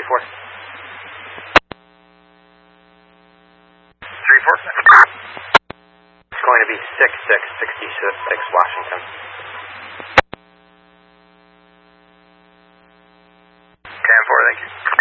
4. 3-4. It's going to be 6666 Washington. Cam 4, thank you.